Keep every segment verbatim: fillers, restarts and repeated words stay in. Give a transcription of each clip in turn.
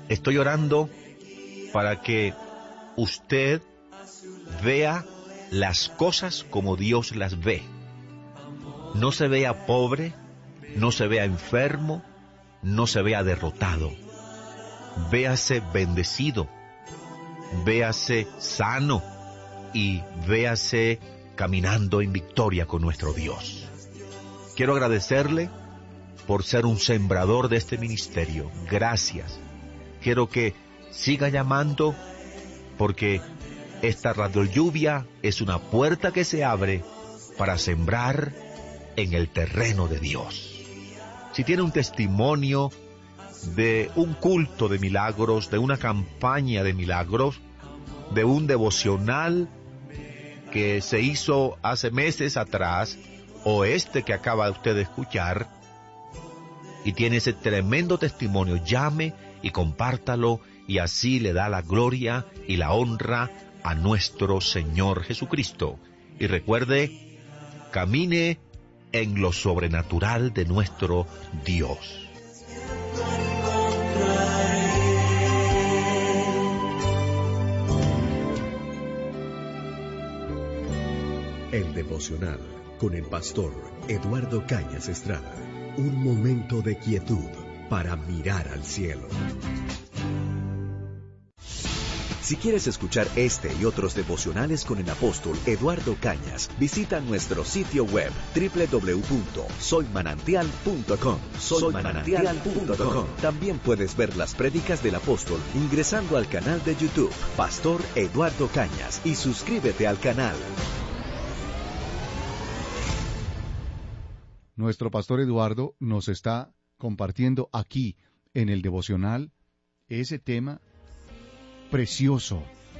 Estoy orando para que usted vea las cosas como Dios las ve. No se vea pobre, no se vea enfermo, no se vea derrotado. Véase bendecido, véase sano y véase caminando en victoria con nuestro Dios. Quiero agradecerle por ser un sembrador de este ministerio. Gracias. Quiero que siga llamando, porque esta Radio Lluvia es una puerta que se abre para sembrar en el terreno de Dios. Si tiene un testimonio de un culto de milagros, de una campaña de milagros, de un devocional que se hizo hace meses atrás, o este que acaba usted de escuchar, y tiene ese tremendo testimonio, llame y compártalo, y así le da la gloria y la honra a nuestro Señor Jesucristo. Y recuerde, camine en lo sobrenatural de nuestro Dios. El devocional con el pastor Eduardo Cañas Estrada. Un momento de quietud para mirar al cielo. Si quieres escuchar este y otros devocionales con el apóstol Eduardo Cañas, visita nuestro sitio web doble u doble u doble u punto soy manantial punto com. soy manantial punto com. También puedes ver las prédicas del apóstol ingresando al canal de YouTube Pastor Eduardo Cañas y suscríbete al canal. Nuestro pastor Eduardo nos está compartiendo aquí en el devocional ese tema precioso,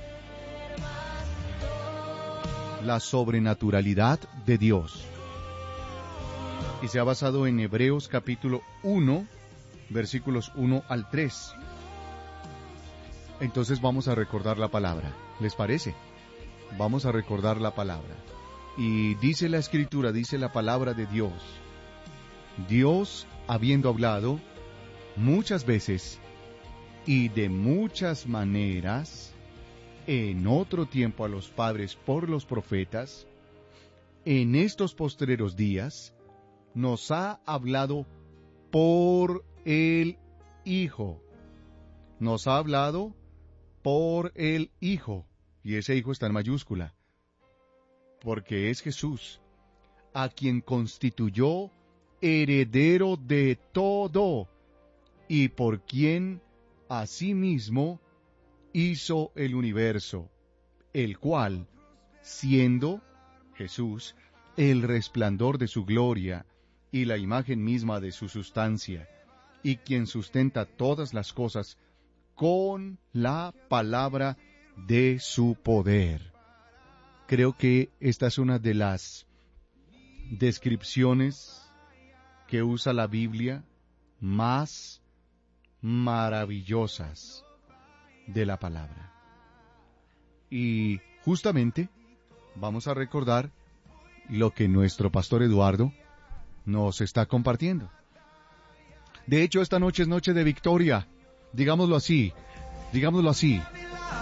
la sobrenaturalidad de Dios, y se ha basado en Hebreos capítulo uno, versículos uno al tres. Entonces vamos a recordar la palabra, ¿les parece? Vamos a recordar la palabra. Y dice la Escritura, dice la palabra de Dios: Dios, habiendo hablado muchas veces y de muchas maneras en otro tiempo a los padres por los profetas, en estos postreros días nos ha hablado por el Hijo. Nos ha hablado por el Hijo, y ese Hijo está en mayúscula, porque es Jesús, a quien constituyó heredero de todo, y por quien asimismo hizo el universo, el cual, siendo Jesús el resplandor de su gloria y la imagen misma de su sustancia, y quien sustenta todas las cosas con la palabra de su poder. Creo que esta es una de las descripciones que usa la Biblia más maravillosas de la palabra. Y justamente vamos a recordar lo que nuestro pastor Eduardo nos está compartiendo. De hecho, esta noche es noche de victoria, digámoslo así, digámoslo así.